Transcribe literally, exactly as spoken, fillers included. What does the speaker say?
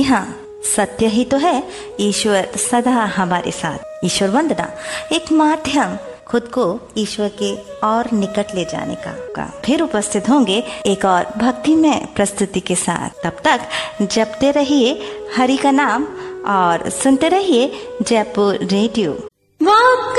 जी हाँ, सत्य ही तो है ईश्वर सदा हमारे साथ। ईश्वर वंदना एक माध्यम खुद को ईश्वर के और निकट ले जाने का, का फिर उपस्थित होंगे एक और भक्तिमय प्रस्तुति के साथ। तब तक जपते रहिए हरि का नाम और सुनते रहिए जयपुर रेडियो।